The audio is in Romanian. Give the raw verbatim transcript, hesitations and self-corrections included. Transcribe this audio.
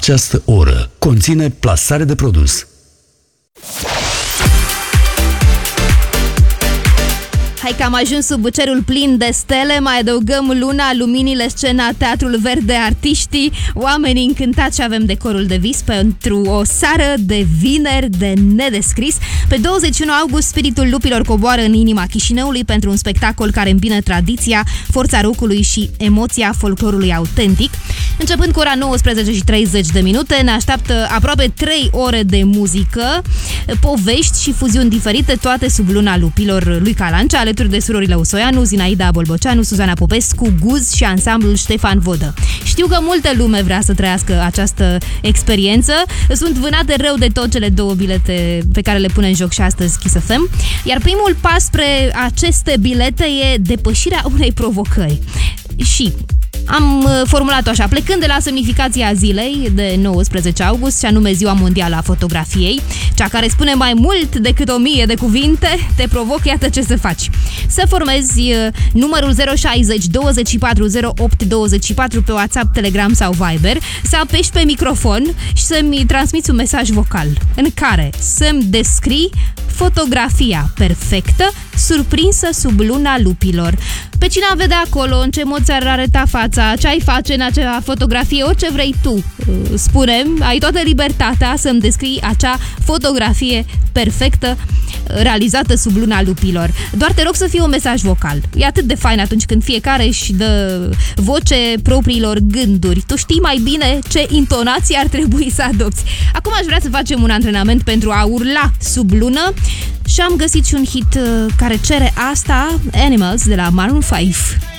Această oră conține plasare de produs. Hai că am ajuns sub cerul plin de stele, mai adăugăm luna, luminile, scena, teatrul verde, artiștii, oamenii încântați și avem decorul de vis pentru o seară de vineri de nedescris. Pe douăzeci și unu august, spiritul lupilor coboară în inima Chișinăului pentru un spectacol care îmbină tradiția, forța rock-ului și emoția folclorului autentic. Începând cu ora nouăsprezece și treizeci de minute, ne așteaptă aproape trei ore de muzică, povești și fuziuni diferite, toate sub luna lupilor lui Calancea, alături de surorile Usoianu, Zinaida Bolboceanu, Suzana Popescu, Guz și ansamblul Ștefan Vodă. Știu că multă lume vrea să trăiască această experiență. Sunt vânate rău de tot cele două bilete pe care le pune în joc și astăzi Kiss F M. Iar primul pas spre aceste bilete e depășirea unei provocări. Și am formulat-o așa, plecând de la semnificația zilei de nouăsprezece august, și anume Ziua Mondială a Fotografiei, cea care spune mai mult decât o mie de cuvinte, te provoc, iată ce să faci. Să formezi numărul zero șase zero douăzeci și patru zero opt douăzeci și patru pe WhatsApp, Telegram sau Viber, să apeși pe microfon și să-mi transmiți un mesaj vocal în care să-mi descrii fotografia perfectă surprinsă sub luna lupilor. Pe cine am vedea acolo, în ce mod ți-ar arăta fața, ce ai face în acea fotografie, orice vrei tu. Spune-mi, ai toată libertatea să-mi descrii acea fotografie perfectă realizată sub luna lupilor. Doar te rog să fie un mesaj vocal. E atât de fain atunci când fiecare își dă voce propriilor gânduri. Tu știi mai bine ce intonație ar trebui să adopți. Acum aș vrea să facem un antrenament pentru a urla sub lună și am găsit și un hit care cere asta, Animals de la Maroon five.